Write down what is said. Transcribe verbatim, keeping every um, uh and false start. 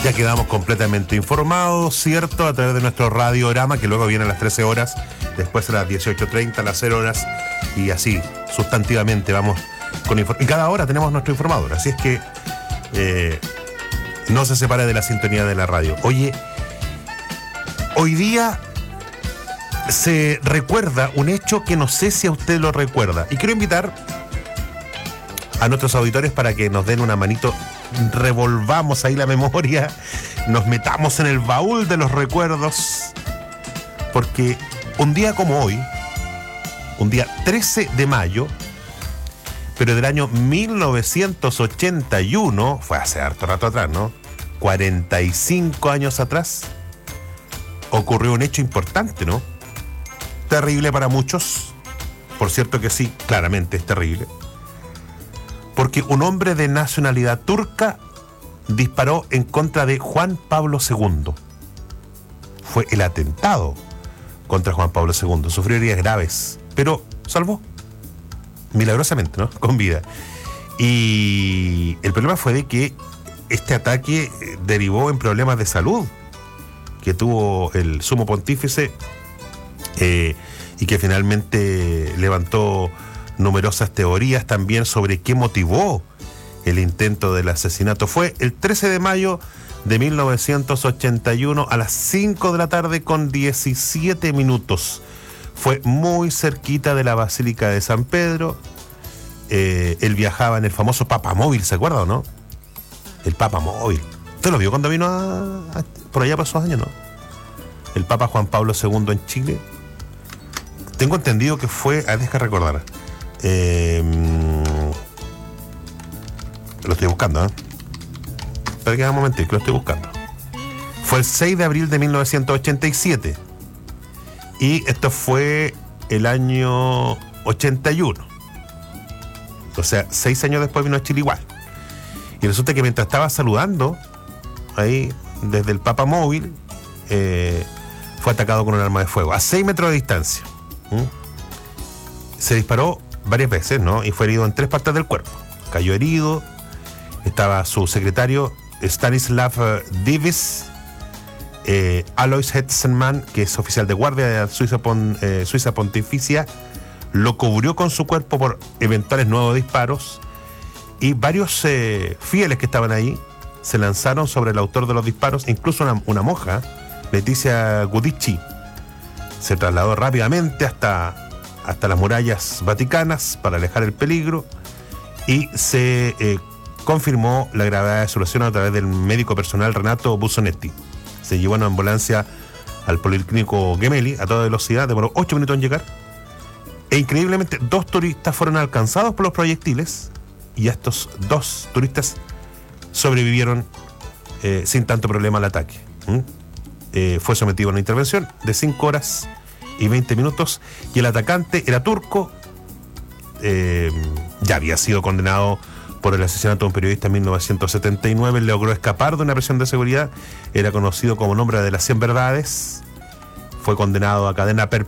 Ya quedamos completamente informados, ¿cierto? A través de nuestro radiorama, que luego viene a las trece horas, después a las dieciocho treinta, a las cero horas, y así, sustantivamente, vamos con inform- Y cada hora tenemos nuestro informador, así es que eh, no se separe de la sintonía de la radio. Oye, hoy día se recuerda un hecho que no sé si a usted lo recuerda, y quiero invitar a nuestros auditores para que nos den una manito, revolvamos ahí la memoria, nos metamos en el baúl de los recuerdos, porque un día como hoy, un día trece de mayo, pero del año mil novecientos ochenta y uno, fue hace harto rato atrás, ¿no? cuarenta y cinco años atrás, ocurrió un hecho importante, ¿no? Terrible para muchos, por cierto que sí, claramente es terrible, porque un hombre de nacionalidad turca disparó en contra de Juan Pablo segundo. Fue el atentado contra Juan Pablo segundo. Sufrió heridas graves, pero salvó. Milagrosamente, ¿no? Con vida. Y el problema fue de que este ataque derivó en problemas de salud que tuvo el sumo pontífice eh, y que finalmente levantó numerosas teorías también sobre qué motivó el intento del asesinato. Fue el trece de mayo de mil novecientos ochenta y uno a las cinco de la tarde con diecisiete minutos. Fue muy cerquita de la Basílica de San Pedro. Eh, él viajaba en el famoso Papamóvil, ¿se acuerda o no? El Papamóvil. ¿Usted lo vio cuando vino a, a, por allá por esos años, no? El Papa Juan Pablo segundo en Chile. Tengo entendido que fue, a dejar recordar. Eh, lo estoy buscando, ¿eh? Espera que un momentito, que lo estoy buscando. Fue el seis de abril de mil novecientos ochenta y siete. Y esto fue el año ochenta y uno. O sea, seis años después vino a Chile igual. Y resulta que mientras estaba saludando, ahí, desde el Papamóvil, eh, fue atacado con un arma de fuego, a seis metros de distancia. ¿Mm? Se disparó varias veces, ¿no? Y fue herido en tres partes del cuerpo. Cayó herido. Estaba su secretario, Stanislav Divis, eh, Alois Hetzenmann, que es oficial de guardia de Suiza, Pon, eh, Suiza Pontificia, lo cubrió con su cuerpo por eventuales nuevos disparos, y varios eh, fieles que estaban ahí se lanzaron sobre el autor de los disparos, incluso una, una monja, Leticia Gudici, se trasladó rápidamente hasta hasta las murallas vaticanas para alejar el peligro, y se eh, confirmó la gravedad de su lesión a través del médico personal Renato Busonetti. Se llevó en una ambulancia al Policlínico Gemelli a toda velocidad, demoró ocho minutos en llegar, e increíblemente dos turistas fueron alcanzados por los proyectiles, y estos dos turistas sobrevivieron eh, sin tanto problema al ataque. ¿Mm? Eh, fue sometido a una intervención de cinco horas y veinte minutos, y el atacante era turco, eh, ya había sido condenado por el asesinato de un periodista en mil novecientos setenta y nueve, logró escapar de una prisión de seguridad, era conocido como nombre de las cien verdades, fue condenado a cadena perpetua